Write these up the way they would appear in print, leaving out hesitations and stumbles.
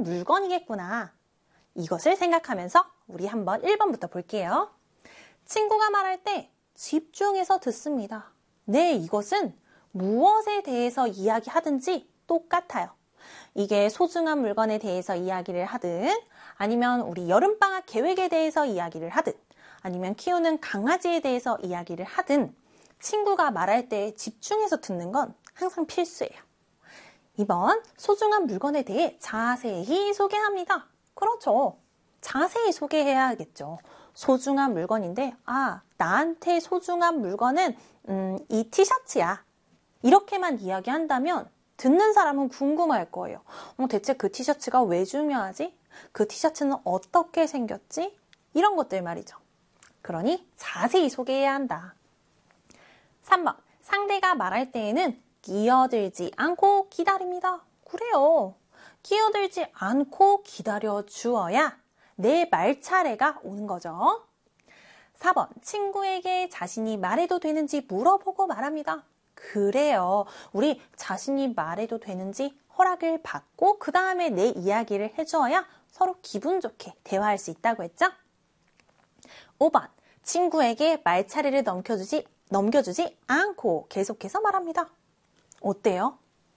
소중한 물건이겠구나. 이것을 생각하면서 우리 한번 1번부터 볼게요. 친구가 말할 때 집중해서 듣습니다. 네, 이것은 무엇에 대해서 이야기하든지 똑같아요. 이게 소중한 물건에 대해서 이야기를 하든 아니면 우리 여름방학 계획에 대해서 이야기를 하든 아니면 키우는 강아지에 대해서 이야기를 하든 친구가 말할 때 집중해서 듣는 건 항상 필수예요. 2번, 소중한 물건에 대해 자세히 소개합니다. 그렇죠. 자세히 소개해야겠죠. 소중한 물건인데 나한테 소중한 물건은 이 티셔츠야. 이렇게만 이야기한다면 듣는 사람은 궁금할 거예요. 대체 그 티셔츠가 왜 중요하지? 그 티셔츠는 어떻게 생겼지? 이런 것들 말이죠. 그러니 자세히 소개해야 한다. 3번, 상대가 말할 때에는 끼어들지 않고 기다립니다. 그래요. 끼어들지 않고 기다려 주어야 내 말 차례가 오는 거죠. 4번, 친구에게 자신이 말해도 되는지 물어보고 말합니다. 그래요. 우리 자신이 말해도 되는지 허락을 받고 그 다음에 내 이야기를 해주어야 서로 기분 좋게 대화할 수 있다고 했죠? 5번, 친구에게 말 차례를 넘겨주지 않고 계속해서 말합니다. 어때요?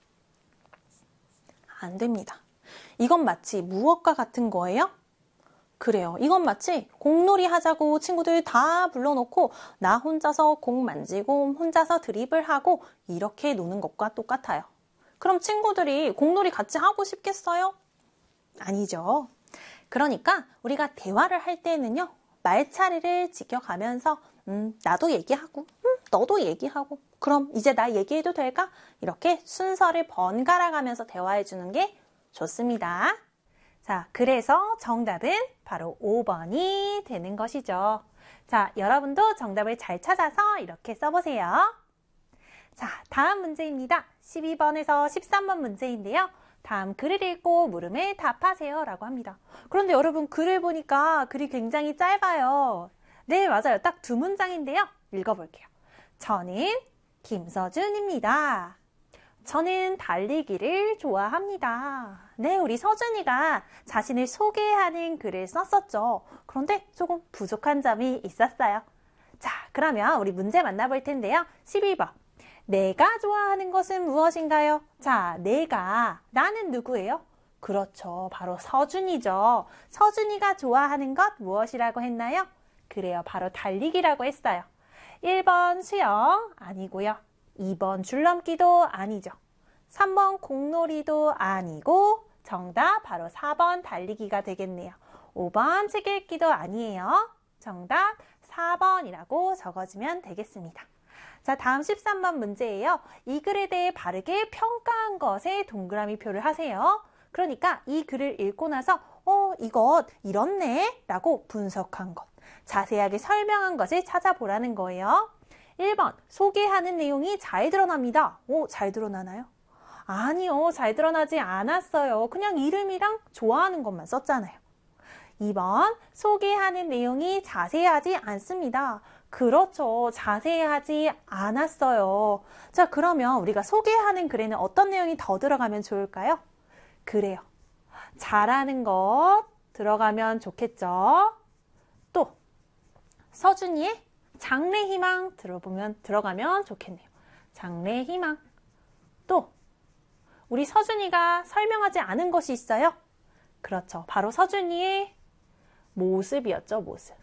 안 됩니다. 이건 마치 무엇과 같은 거예요? 그래요. 이건 마치 공놀이 하자고 친구들 다 불러놓고 나 혼자서 공 만지고 혼자서 드리블하고 이렇게 노는 것과 똑같아요. 그럼 친구들이 공놀이 같이 하고 싶겠어요? 아니죠. 그러니까 우리가 대화를 할 때는요. 말차례를 지켜가면서 나도 얘기하고 너도 얘기하고 그럼 이제 나 얘기해도 될까? 이렇게 순서를 번갈아 가면서 대화해 주는 게 좋습니다. 자, 그래서 정답은 바로 5번이 되는 것이죠. 자, 여러분도 정답을 잘 찾아서 이렇게 써보세요. 자, 다음 문제입니다. 12번에서 13번 문제인데요. 다음 글을 읽고 물음에 답하세요 라고 합니다. 그런데 여러분 글을 보니까 글이 굉장히 짧아요. 네, 맞아요. 딱 2문장인데요. 읽어볼게요. 저는 김서준입니다. 저는 달리기를 좋아합니다. 네, 우리 서준이가 자신을 소개하는 글을 썼었죠. 그런데 조금 부족한 점이 있었어요. 자, 그러면 우리 문제 만나볼 텐데요. 12번. 내가 좋아하는 것은 무엇인가요? 자, 나는 누구예요? 그렇죠. 바로 서준이죠. 서준이가 좋아하는 것 무엇이라고 했나요? 그래요. 바로 달리기라고 했어요. 1번 수영 아니고요. 2번 줄넘기도 아니죠. 3번 공놀이도 아니고 정답 바로 4번 달리기가 되겠네요. 5번 책 읽기도 아니에요. 정답 4번이라고 적어주면 되겠습니다. 자, 다음 13번 문제예요. 이 글에 대해 바르게 평가한 것에 동그라미 표를 하세요. 그러니까 이 글을 읽고 나서 이것 이렇네 라고 분석한 것, 자세하게 설명한 것을 찾아보라는 거예요. 1번, 소개하는 내용이 잘 드러납니다. 잘 드러나나요? 아니요, 잘 드러나지 않았어요. 그냥 이름이랑 좋아하는 것만 썼잖아요. 2번, 소개하는 내용이 자세하지 않습니다. 그렇죠, 자세하지 않았어요. 자, 그러면 우리가 소개하는 글에는 어떤 내용이 더 들어가면 좋을까요? 그래요, 잘하는 것 들어가면 좋겠죠. 또 서준이의 장래희망 들어가면 좋겠네요. 장래희망. 또 우리 서준이가 설명하지 않은 것이 있어요. 그렇죠. 바로 서준이의 모습이었죠.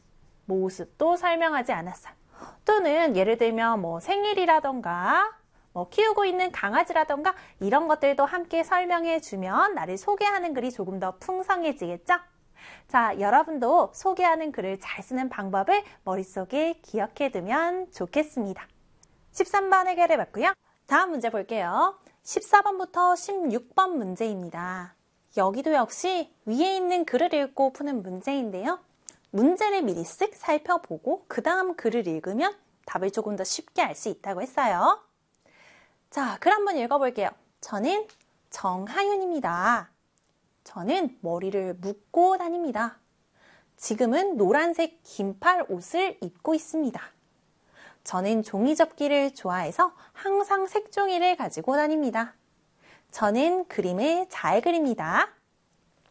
모습도 설명하지 않았어요. 또는 예를 들면 생일이라던가 키우고 있는 강아지라던가 이런 것들도 함께 설명해 주면 나를 소개하는 글이 조금 더 풍성해지겠죠? 자, 여러분도 소개하는 글을 잘 쓰는 방법을 머릿속에 기억해 두면 좋겠습니다. 13번 해결해 봤고요. 다음 문제 볼게요. 14번부터 16번 문제입니다. 여기도 역시 위에 있는 글을 읽고 푸는 문제인데요. 문제를 미리 쓱 살펴보고 그 다음 글을 읽으면 답을 조금 더 쉽게 알 수 있다고 했어요. 자, 글 한번 읽어볼게요. 저는 정하윤입니다. 저는 머리를 묶고 다닙니다. 지금은 노란색 긴팔 옷을 입고 있습니다. 저는 종이접기를 좋아해서 항상 색종이를 가지고 다닙니다. 저는 그림을 잘 그립니다.